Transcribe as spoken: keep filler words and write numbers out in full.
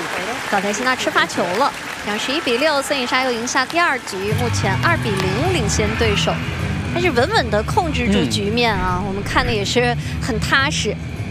高台希娜吃发球了，这样十一比六，孙颖莎又赢下第二局，目前二比零领先对手，但是稳稳地控制住局面啊，嗯、我们看的也是很踏实。